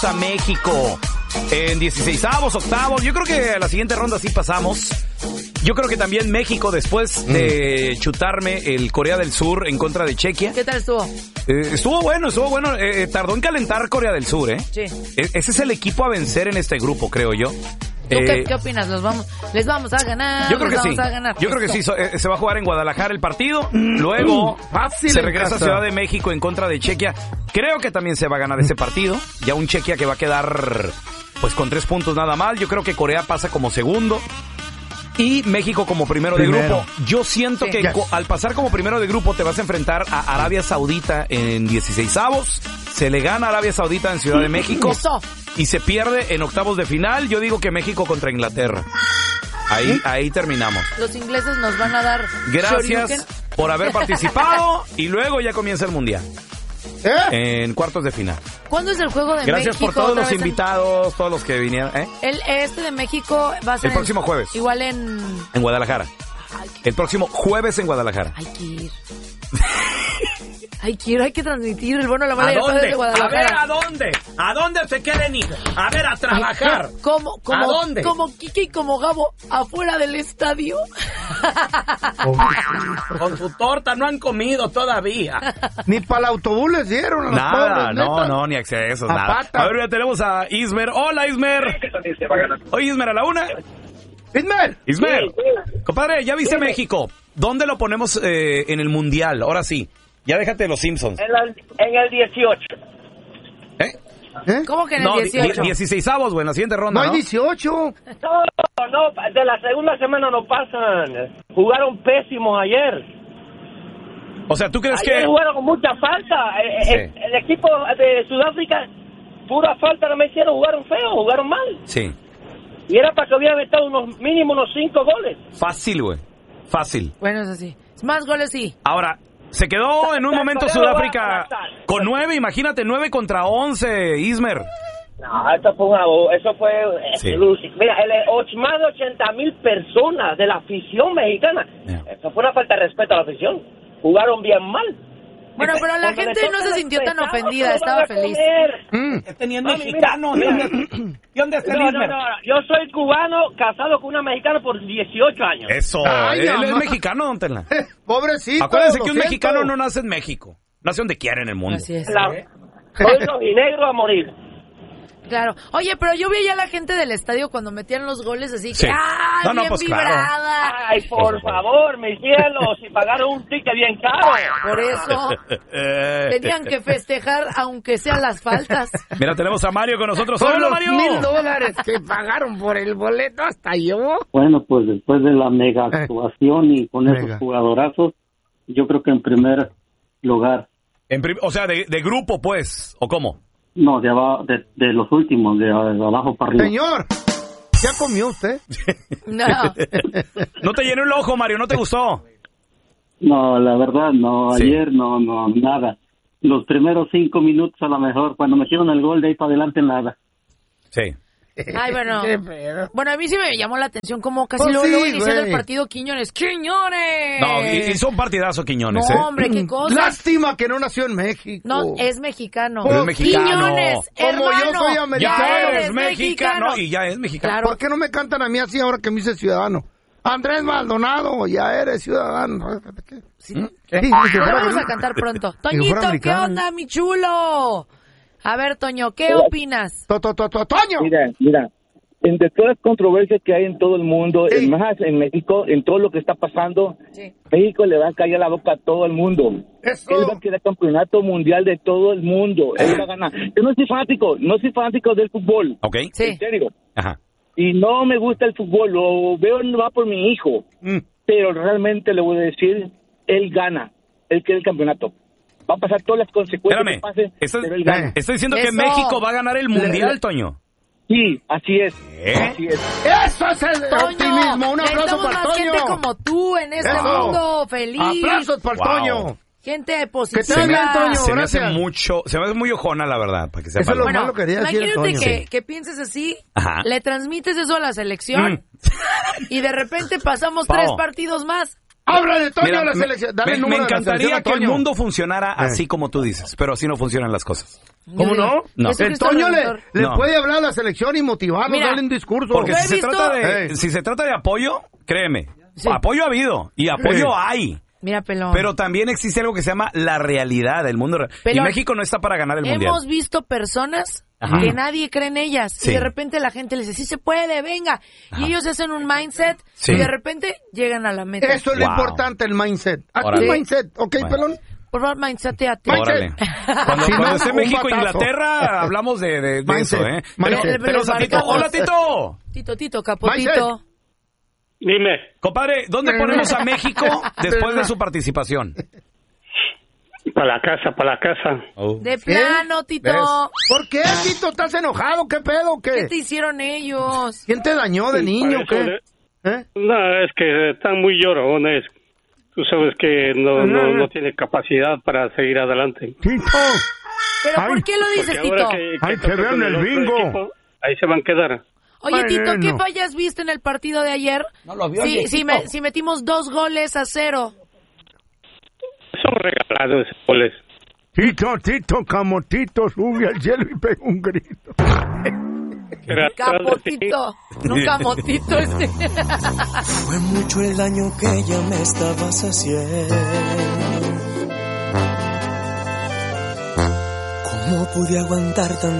A México en 16avos, octavos. Yo creo que a la siguiente ronda sí pasamos. Yo creo que también México, después de chutarme el Corea del Sur en contra de Chequia. ¿Qué tal estuvo? Estuvo bueno. Tardó en calentar Corea del Sur, ¿eh? Sí. Ese es el equipo a vencer en este grupo, creo yo. ¿Tú qué opinas? ¿Les vamos a ganar? Yo creo que sí. Yo creo que sí. Se va a jugar en Guadalajara el partido. Luego se regresa a Ciudad de México en contra de Chequia. Creo que también se va a ganar ese partido. Ya un Chequia que va a quedar pues con 3 puntos nada mal. Yo creo que Corea pasa como segundo. Y México como primero de grupo. Yo siento que al pasar como primero de grupo te vas a enfrentar a Arabia Saudita en 16avos. Se le gana a Arabia Saudita en Ciudad de México. Y se pierde en octavos de final. Yo digo que México contra Inglaterra. Ahí terminamos. Los ingleses nos van a dar Gracias shoryuken por haber participado. Y luego ya comienza el Mundial. En cuartos de final. ¿Cuándo es el juego de Gracias México? por todos los invitados, todos los que vinieron. El de México va a ser el próximo jueves. Igual en Guadalajara. El próximo jueves en Guadalajara. Hay que ir. Hay que transmitir el bueno, la mala y el feo de Guadalajara. A ver, ¿a dónde se quieren ir? A ver, a trabajar. ¿A dónde? Como Kike y como Gabo, afuera del estadio. Con su torta no han comido todavía. Ni para el autobús les dieron a los pobres, no, ni accesos, nada. A ver, ya tenemos a Ismer. Hola, Ismer. Oye, Ismer, a la una. Ismer. Sí. Compadre, ya viste México. ¿Dónde lo ponemos en el Mundial? Ahora sí. Ya déjate de los Simpsons. En el 18. ¿Cómo que en el 18? 16avos, güey, en la siguiente ronda, ¿no? Hay 18. No, de la segunda semana no pasan. Jugaron pésimos ayer. O sea, ¿tú crees ayer que...? Jugaron con mucha falta. Sí. El equipo de Sudáfrica, pura falta no me hicieron, jugaron feo, jugaron mal. Sí. Y era para que hubiera metido mínimo unos 5 goles. Fácil, güey. Fácil. Bueno, eso sí. Más goles sí. Ahora, se quedó en un momento Sudáfrica con 9, imagínate, 9 contra 11, Ismer. No, eso fue sí. Mira, más de 80,000 personas de la afición mexicana. Eso fue una falta de respeto a la afición. Jugaron bien mal. Bueno, pero la gente no se sintió tan ofendida, estaba feliz. Teniendo mexicano. ¿Y dónde está el Ismer? No. Yo soy cubano, casado con una mexicana por 18 años. Eso, él es mexicano, don Tela. Pobrecito. Acuérdense que un mexicano no nace en México. Nace donde quiera en el mundo. Así es. Soy rojinegro a morir. Claro. Oye, pero yo veía a la gente del estadio cuando metían los goles así que sí. ¡ay, bien pues vibrada! Claro. Ay, por favor, mis cielos, si pagaron un ticket bien caro. Por eso tenían que festejar aunque sean las faltas. Mira, tenemos a Mario con nosotros. Son ¡Hola, los Mario! $1,000 que pagaron por el boleto hasta yo. Bueno, pues después de la mega actuación y con esos jugadorazos, yo creo que en primer lugar. O sea, de grupo, pues, ¿o cómo? No, de los últimos, de abajo para arriba. Señor, ¿ya comió usted? No. ¿No te llenó el ojo, Mario? ¿No te gustó? No, la verdad, no. Sí. Ayer no, nada. Los primeros 5 minutos a lo mejor, cuando metieron el gol de ahí para adelante, nada. Sí. Ay, bueno. Bueno, a mí sí me llamó la atención como casi Pues luego sí, iniciando el güey. partido ¡Quiñones! No, hizo un partidazo Quiñones, No, hombre, qué cosa. Lástima que no nació en México. No, es mexicano. Pero es mexicano. Quiñones, Como hermano. yo soy americano. Ya eres eres mexicano. Y ya es mexicano. Claro. ¿Por qué no me cantan a mí así ahora que me hice ciudadano? Andrés Maldonado, ya eres ciudadano. Sí. Sí, Lo vamos a cantar pronto. Toñito, ¿qué onda, mi chulo? A ver, Toño, ¿qué opinas? Toño. Mira, entre todas las controversias que hay en todo el mundo, más en México, en todo lo que está pasando, México le va a callar la boca a todo el mundo. Eso. Él va a quedar campeonato mundial de todo el mundo. Él va a ganar. Yo no soy fanático del fútbol. ¿Ok? Sí. En serio. Ajá. Y no me gusta el fútbol, lo veo va por mi hijo. Pero realmente le voy a decir, él gana, él quiere el campeonato. Va a pasar todas las consecuencias que pase, pero él gana. Estoy diciendo que Eso. México va a ganar el Mundial, Toño. Sí, así es. Así es. Eso es el Toño, optimismo. Un aplauso necesitamos para más Toño. gente como tú en este Eso. mundo. Feliz. Aplausos para Wow. Toño. Gente Que te positiva. bien, Toño. Se me hace gracias. se me hace muy ojona, la verdad, para que sepa. Eso es lo Bueno, malo que quería decir imagínate Toño. que pienses así, Ajá. le transmites eso a la selección y de repente pasamos Pau. 3 partidos más Habla de Toño a la selección. Dale el Me número de la encantaría selección a que el Toño. mundo funcionara así como tú dices, pero así no funcionan las cosas. ¿Cómo no? No. El Toño le No. puede hablar a la selección y motivarlo, Mira, darle un discurso. Porque Yo he si visto- se trata de apoyo, créeme, Sí. apoyo ha habido y apoyo hay. Mira, pelón. Pero también existe algo que se llama la realidad, el mundo real. Y Pelón, México no está para ganar el mundial. hemos visto personas Ajá. que nadie cree en ellas. Sí. Y de repente la gente les dice, sí se puede, venga. Ajá. Y ellos hacen un mindset Sí. y de repente llegan a la meta. Eso es lo Wow. importante, el mindset. Haz tu Órale. mindset, ¿ok, Bueno. pelón? Por favor, mindseteate. Órale. Cuando, Si no, cuando esté un México e batazo. Inglaterra, hablamos de Mindset. eso, ¿eh? Mindset. Pero Pero a Tito. marcamos. ¡Hola, Tito! Tito, Capotito. Dime. Compadre, ¿dónde ponemos a México después de su participación? Para la casa. De plano, Tito. ¿Ves? ¿Por qué, Tito? ¿Estás enojado? ¿Qué pedo? ¿Qué ¿Qué? te hicieron ellos? ¿Quién te dañó de niño? Para eso ¿Qué? ¿Eh? No, es que están muy llorones. Tú sabes que no tiene capacidad para seguir adelante. Tito. ¿Pero Ay, por qué lo dices, Porque ahora Tito? Ay, toque que vean con el otro bingo. equipo, ahí se van a quedar. Oye, Tito, ¿qué Bueno. fallas viste en el partido de ayer? No lo vio, Sí, viejito. si metimos 2 goles a 0. Son regalados esos goles. Tito, Camotito sube al cielo y pega un grito. Pero atrás de ti, Capotito. No Camotito este. Fue mucho el daño que ella me estabas haciendo. ¿Cómo pude aguantar tan